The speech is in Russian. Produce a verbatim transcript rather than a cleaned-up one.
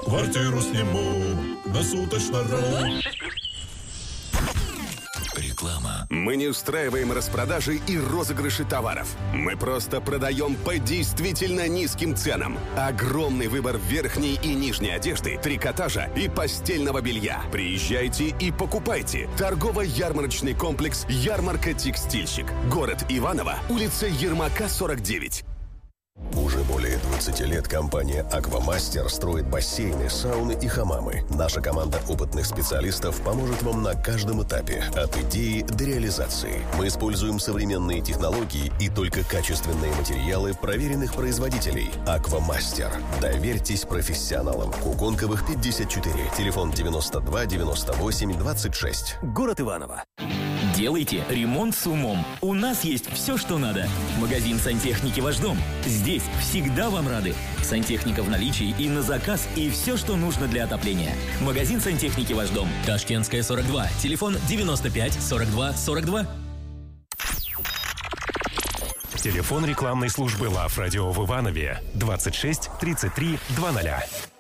Квартиру сниму на суточно. Реклама. Мы не устраиваем распродажи и розыгрыши товаров. Мы просто продаем по действительно низким ценам. Огромный выбор верхней и нижней одежды, трикотажа и постельного белья. Приезжайте и покупайте. Торгово-ярмарочный комплекс «Ярмарка Текстильщик». Город Иваново, улица Ермака, сорок девять. Уже более двадцати лет компания «Аквамастер» строит бассейны, сауны и хамамы. Наша команда опытных специалистов поможет вам на каждом этапе, от идеи до реализации. Мы используем современные технологии и только качественные материалы проверенных производителей. «Аквамастер». Доверьтесь профессионалам. Куконковых, пятьдесят четыре. Телефон девяносто два девяносто восемь двадцать шесть. Город Иваново. Делайте ремонт с умом. У нас есть все, что надо. Магазин сантехники «Ваш дом». Здесь всегда вам рады. Сантехника в наличии и на заказ, и все, что нужно для отопления. Магазин сантехники «Ваш дом». Ташкентская, сорок два. Телефон девяносто пять сорок два сорок два. Телефон рекламной службы «Лав Радио» в Иванове двадцать шесть тридцать три двадцать.